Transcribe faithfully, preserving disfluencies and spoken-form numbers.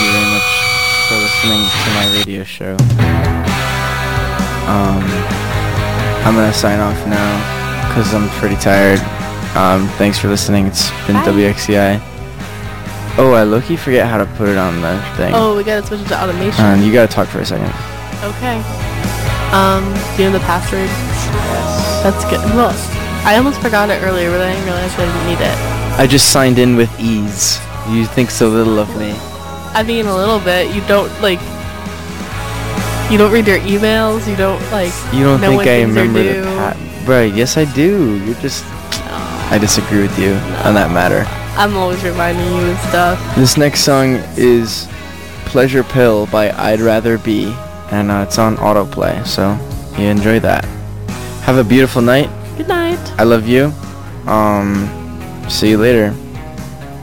you very much for listening to my radio show. Um, I'm gonna sign off now because I'm pretty tired. Um, thanks for listening. It's been Bye. W X C I. Oh, I low-key forget how to put it on the thing. Oh, we gotta switch it to automation. Um, you gotta talk for a second. Okay. Um, do you know the password? Yes. That's good. Well, I almost forgot it earlier, but I didn't realize I didn't need it. I just signed in with ease. You think so little of me. I mean, a little bit. You don't, like... You don't read your emails. You don't, like... You don't know think when I things are remember the due. pat? Right, yes I do. You're just... I disagree with you on that matter. I'm always reminding you of stuff. This next song is Pleasure Pill by I'd Rather Be, and uh, it's on autoplay, so you enjoy that. Have a beautiful night. Good night. I love you. Um, see you later.